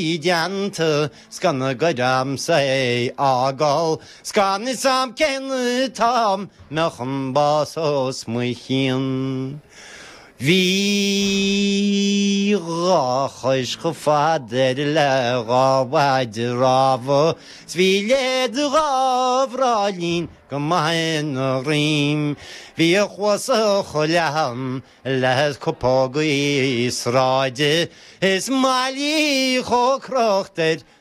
Dianta scanna gadam say agal scanna sam ken tam mechan basos muhin Vi rachis gefader le gawad ravo svile dravralin gemain rim Vi khwasa khalam las kopog Israel is mali khokrachter